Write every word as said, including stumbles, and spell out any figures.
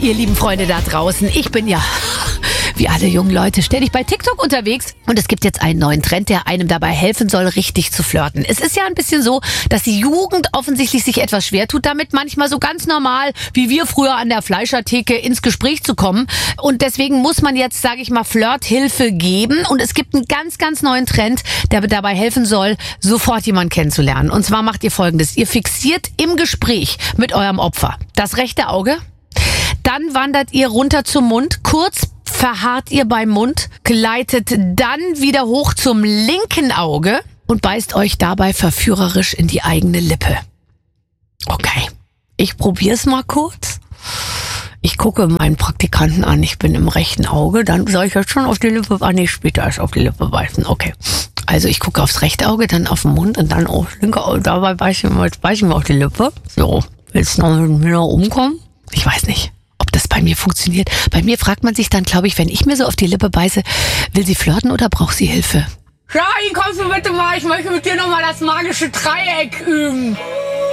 Ihr lieben Freunde da draußen, ich bin ja, wie alle jungen Leute, ständig bei TikTok unterwegs. Und es gibt jetzt einen neuen Trend, der einem dabei helfen soll, richtig zu flirten. Es ist ja ein bisschen so, dass die Jugend offensichtlich sich etwas schwer tut, damit manchmal so ganz normal, wie wir früher an der Fleischertheke, ins Gespräch zu kommen. Und deswegen muss man jetzt, sage ich mal, Flirthilfe geben. Und es gibt einen ganz, ganz neuen Trend, der dabei helfen soll, sofort jemanden kennenzulernen. Und zwar macht ihr Folgendes. Ihr fixiert im Gespräch mit eurem Opfer das rechte Auge. Dann wandert ihr runter zum Mund, kurz verharrt ihr beim Mund, gleitet dann wieder hoch zum linken Auge und beißt euch dabei verführerisch in die eigene Lippe. Okay, ich probier's mal kurz. Ich gucke meinen Praktikanten an, ich bin im rechten Auge, dann soll ich jetzt schon auf die Lippe, ah nee, später erst auf die Lippe beißen, okay. Also ich gucke aufs rechte Auge, dann auf den Mund und dann aufs linke Auge, dabei beißen wir, beißen wir auf die Lippe. So, jetzt noch wieder umkommen? Ich weiß nicht, ob das bei mir funktioniert. Bei mir fragt man sich dann, glaube ich, wenn ich mir so auf die Lippe beiße, will sie flirten oder braucht sie Hilfe? Shari, kommst du bitte mal, ich möchte mit dir nochmal das magische Dreieck üben.